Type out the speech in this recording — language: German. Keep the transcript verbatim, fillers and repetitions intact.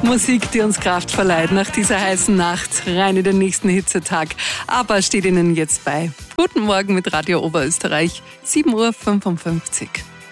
Musik, die uns Kraft verleiht nach dieser heißen Nacht, rein in den nächsten Hitzetag. Aber steht Ihnen jetzt bei. Guten Morgen mit Radio Oberösterreich, sieben Uhr fünfundfünfzig.